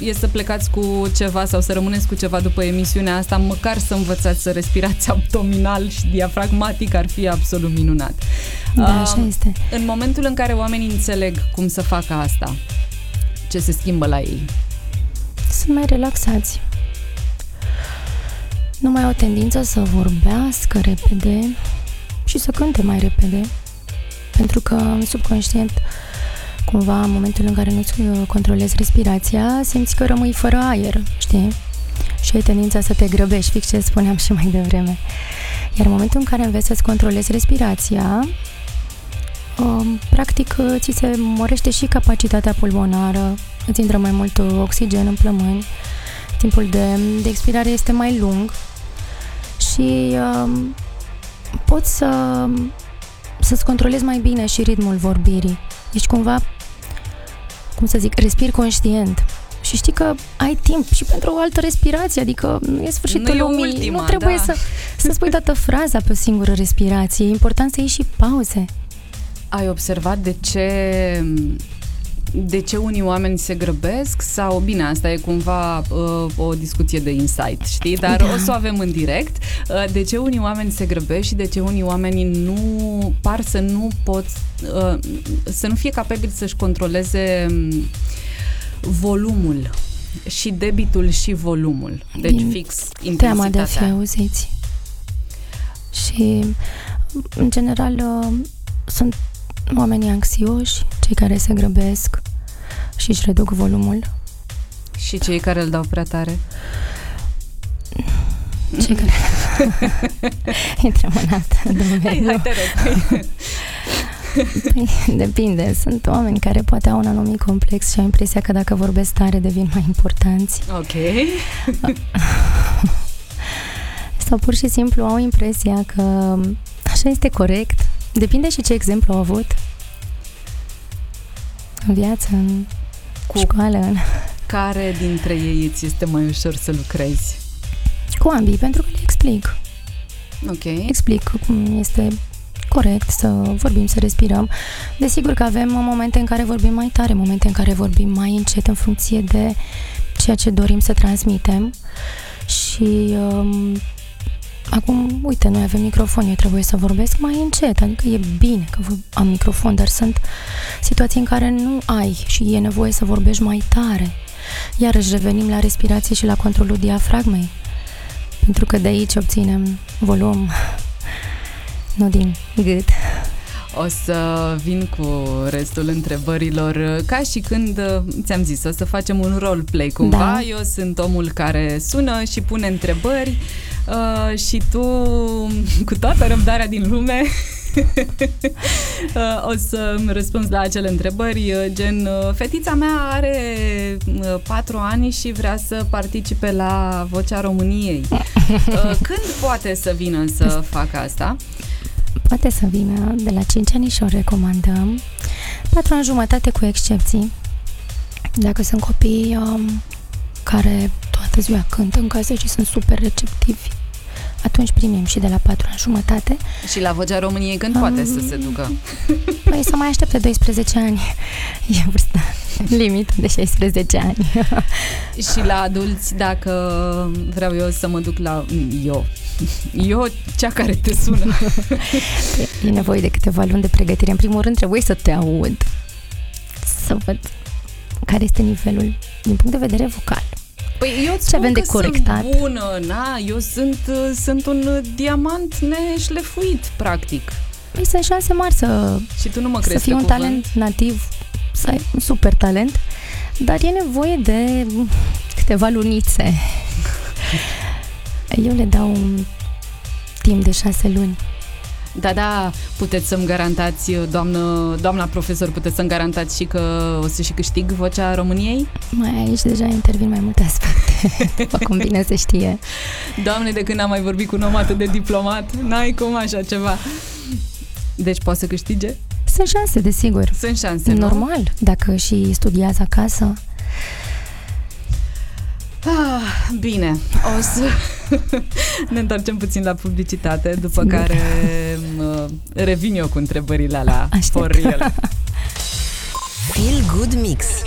e să plecați cu ceva sau să rămâneți cu ceva după emisiunea asta, măcar să învățați să respirați abdominal și diafragmatic, ar fi absolut minunat. Da, așa este. În momentul în care oamenii înțeleg cum să facă asta, ce se schimbă la ei? Sunt mai relaxați. Nu mai au tendință să vorbească repede și să cânte mai repede, pentru că în subconștient, cumva, în momentul în care nu-ți controlezi respirația, simți că rămâi fără aer, știi? Și ai tendința să te grăbești, fix ce spuneam și mai devreme. Iar în momentul în care înveți să-ți controlezi respirația, practic ți se mărește și capacitatea pulmonară, îți intră mai mult oxigen în plămâni, timpul de expirare este mai lung și poți să-ți controlezi mai bine și ritmul vorbirii. Ești cumva, cum să zic, respiri conștient. Și știi că ai timp și pentru o altă respirație, adică nu e sfârșitul lumii. Ultima, nu trebuie da. să spui toată fraza pe o singură respirație. E important să iei și pauze. Ai observat de ce unii oameni se grăbesc? Sau, bine, asta e cumva o discuție de insight, știi? Dar da, o să o avem în direct. De ce unii oameni se grăbesc și de ce unii oameni nu par să nu pot, să nu fie capabili să-și controleze volumul și debitul și volumul. Deci fix intensitatea. Teama de a fi auziți. Și, în general, sunt oamenii anxioși, cei care se grăbesc și își reduc volumul. Și cei care îl dau prea tare? Cei care... Intrăm în altă domeniu. Hai, te rog. Păi, depinde. Sunt oameni care poate au un anumit complex și au impresia că dacă vorbesc tare devin mai importanți. Ok. Sau pur și simplu au impresia că așa este corect. Depinde și ce exemplu au avut în viață, în școală. Care dintre ei îți este mai ușor să lucrezi? Cu ambii, pentru că le explic. Ok. Explic cum este corect să vorbim, să respirăm. Desigur că avem momente în care vorbim mai tare, momente în care vorbim mai încet în funcție de ceea ce dorim să transmitem. Și acum, uite, noi avem microfon, eu trebuie să vorbesc mai încet, adică e bine că am microfon, dar sunt situații în care nu ai și e nevoie să vorbești mai tare. Iarăși revenim la respirație și la controlul diafragmei, pentru că de aici obținem volum, nu din gât. O să vin cu restul întrebărilor, ca și când ți-am zis, o să facem un roleplay cumva. Da. Eu sunt omul care sună și pune întrebări și tu, cu toată răbdarea din lume, o să-mi răspunzi la acele întrebări, gen, fetița mea are 4 ani și vrea să participe la Vocea României. Când poate să vină să facă asta? Poate să vină de la 5 ani și o recomandăm. 4 ani jumătate cu excepții. Dacă sunt copii care toată ziua cântă în casă și sunt super receptivi, atunci primim și de la 4 ani jumătate. Și la Vocea României când poate să se ducă? Păi să mai aștepte 12 ani. E vârsta limită de 16 ani. Și la adulți, dacă vreau eu să mă duc la... Eu, cea care te sună. E nevoie de câteva luni de pregătire. În primul rând trebuie să te aud, să văd care este nivelul din punct de vedere vocal. Păi eu îți ce avem spun de că corectat. Sunt bună, eu sunt un diamant neșlefuit, practic. Păi sunt șanse mari și tu nu mă crezi să fii un talent nativ, să ai un super talent, dar e nevoie de câteva lunițe. Eu le dau un timp de 6 luni. Da, puteți să-mi garantați, doamna profesor, puteți să-mi garantați și că o să și câștig Vocea României? Mai aici deja intervin mai multe aspecte, după cum bine se știe. Doamne, de când am mai vorbit cu un om atât de diplomat, n-ai cum așa ceva. Deci poate să câștige? Sunt șanse, desigur. Sunt șanse, normal, nu? Dacă și studiază acasă. Bine, o să ne întoarcem puțin la publicitate, după care revin eu cu întrebările alea for real. Feel Good Mix.